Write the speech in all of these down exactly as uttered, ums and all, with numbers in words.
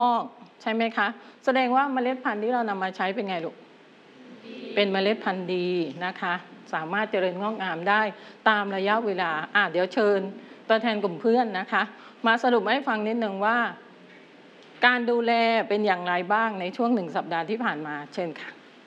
อกใช่ไหมคะแสดงว่าเมล็ดพันธุ์ที่เรานำมาใช้เป็นไงลูกเป็นเมล็ดพันธุ์ดีนะคะสามารถเจริญงอกงามได้ตามระยะเวลาอ่ะเดี๋ยวเชิญตัวแทนกลุ่มเพื่อนนะคะมาสรุปให้ฟังนิดนึงว่าการดูแลเป็นอย่างไรบ้างในช่วงหนึ่งสัปดาห์ที่ผ่านมาเชิญค่ะ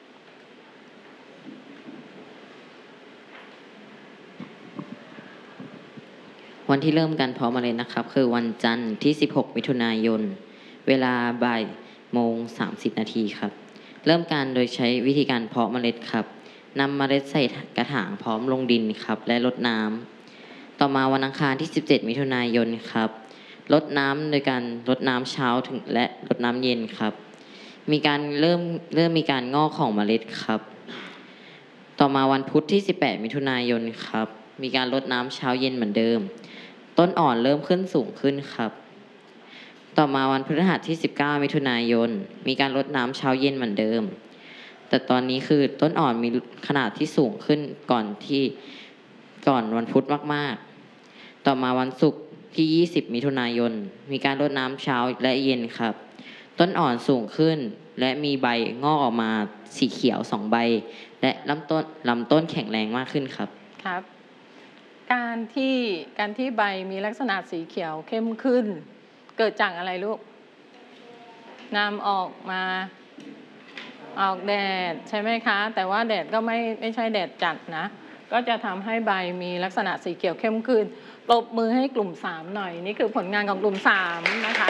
วันที่เริ่มการเพาะเมล็ดนะครับคือวันจันทร์ที่สิบหกมิถุนายนเวลาบ่ายโมงสามสิบนาทีครับเริ่มการโดยใช้วิธีการเพาะเมล็ดครับนำเมล็ดใส่กระถางพร้อมลงดินครับและรดน้ำต่อมาวันอังคารที่สิบเจ็ดมิถุนายนครับรดน้ำโดยการรดน้ำเช้าถึงและรดน้ำเย็นครับมีการเริ่มเริ่มมีการงอกของเมล็ดครับต่อมาวันพุธที่สิบแปดมิถุนายนครับมีการรดน้ำเช้าเย็นเหมือนเดิมต้นอ่อนเริ่มขึ้นสูงขึ้นครับต่อมาวันพฤหัสที่สิบเก้ามิถุนายนมีการรดน้ำเช้าเย็นเหมือนเดิมแต่ตอนนี้คือต้นอ่อนมีขนาดที่สูงขึ้นก่อนที่ก่อนวันพุธมากๆต่อมาวันศุกร์ที่ยี่สิบมิถุนายนมีการรดน้ำเช้าและเย็นครับต้นอ่อนสูงขึ้นและมีใบงอกออกมาสีเขียวสองใบและลำต้นลำต้นแข็งแรงมากขึ้นครับครับการที่การที่ใบมีลักษณะสีเขียวเข้มขึ้นเกิดจากอะไรลูกนำออกมาออกแดดใช่ไหมคะแต่ว่าแดดก็ไม่ไม่ใช่แดดจัดนะก็จะทำให้ใบมีลักษณะสีเขียวเข้มขึ้นปรบมือให้กลุ่มสามหน่อยนี่คือผลงานของกลุ่มสามนะคะ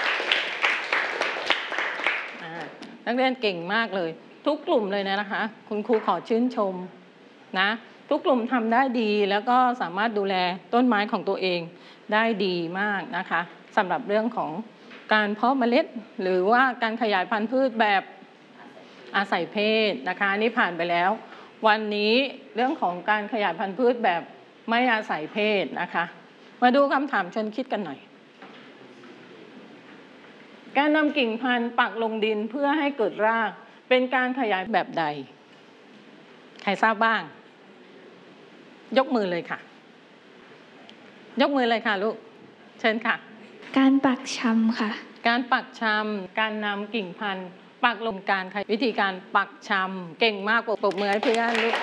นักเรียนเก่งมากเลยทุกกลุ่มเลยนะคะคุณครูขอชื่นชมนะทุกกลุ่มทำได้ดีแล้วก็สามารถดูแลต้นไม้ของตัวเองได้ดีมากนะคะสำหรับเรื่องของการเพาะเมล็ดหรือว่าการขยายพันธุ์พืชแบบอาศัยเพศนะคะนี่ผ่านไปแล้ววันนี้เรื่องของการขยายพันธุ์พืชแบบไม่อาศัยเพศนะคะมาดูคำถามชวนคิดกันหน่อยการนำกิ่งพันธุ์ปักลงดินเพื่อให้เกิดรากเป็นการขยายแบบใดใครทราบบ้างยกมือเลยค่ะยกมือเลยค่ะลูกเชิญค่ะการปักชำค่ะการปักชำการนำกิ่งพันธุ์ปักลงการวิธีการปักชำเก่งมากปรบมือให้เพื่อนลูก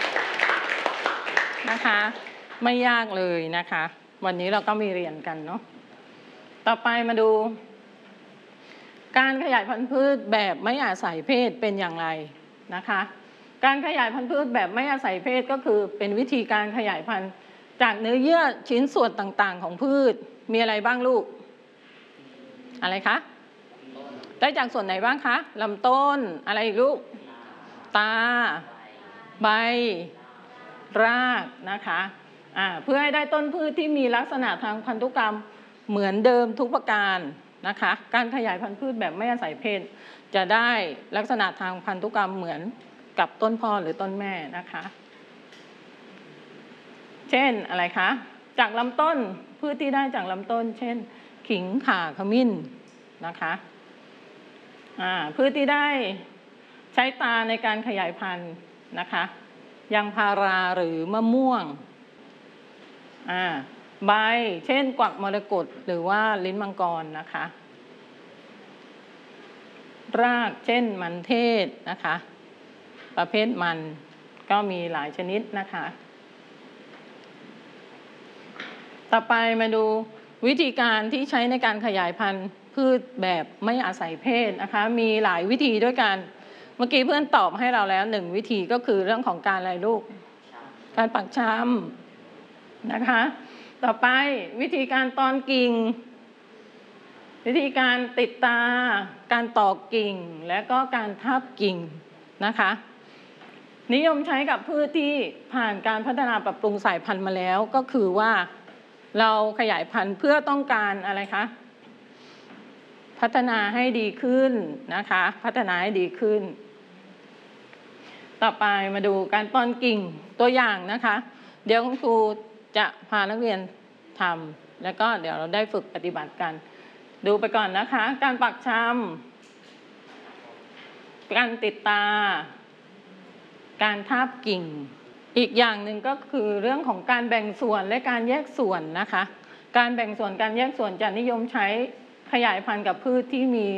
นะคะไม่ยากเลยนะคะวันนี้เราก็มีเรียนกันเนาะต่อไปมาดูการขยายพันธุ์พืชแบบไม่อาศัยเพศเป็นอย่างไรนะคะการขยายพันธุ์พืชแบบไม่อาศัยเพศก็คือเป็นวิธีการขยายพันธุ์จากเนื้อเยื่อชิ้นส่วนต่างๆของพืชมีอะไรบ้างลูกอะไรคะได้จากส่วนไหนบ้างคะลำต้นอะไรอีกลูกตาใบรากนะคะอ่าเพื่อให้ได้ต้นพืชที่มีลักษณะทางพันธุกรรมเหมือนเดิมทุกประการนะคะการขยายพันธุ์พืชแบบไม่อาศัยเพศจะได้ลักษณะทางพันธุกรรมเหมือนกับต้นพ่อหรือต้นแม่นะคะเช่นอะไรคะจากลำต้นพืชที่ได้จากลำต้นเช่นขิงข่าขมิ้นนะคะอ่าพืชที่ได้ใช้ตาในการขยายพันธุ์นะคะยางพาราหรือมะม่วงอ่าใบเช่นกวักมรกตหรือว่าลิ้นมังกรนะคะรากเช่นมันเทศนะคะประเภทมันก็มีหลายชนิดนะคะต่อไปมาดูวิธีการที่ใช้ในการขยายพันธุ์พืชแบบไม่อาศัยเพศนะคะมีหลายวิธีด้วยกันเมื่อกี้เพื่อนตอบให้เราแล้วหนึ่งวิธีก็คือเรื่องของการอะไรลูกการปักชำนะคะต่อไปวิธีการตอนกิ่งวิธีการติดตาการตอกกิ่งและก็การทาบกิ่งนะคะนิยมใช้กับพืชที่ผ่านการพัฒนาปรับปรุงสายพันธุ์มาแล้วก็คือว่าเราขยายพันธุ์เพื่อต้องการอะไรคะพัฒนาให้ดีขึ้นนะคะพัฒนาให้ดีขึ้นต่อไปมาดูการตอนกิ่งตัวอย่างนะคะเดี๋ยวคุณครูจะพานักเรียนทำแล้วก็เดี๋ยวเราได้ฝึกปฏิบัติกันดูไปก่อนนะคะการปักชำการติดตาการทาบกิ่งอีกอย่างหนึ่งก็คือเรื่องของการแบ่งส่วนและการแยกส่วนนะคะการแบ่งส่วนการแยกส่วนจะนิยมใช้ขยายพันธุ์กับพืชที่มี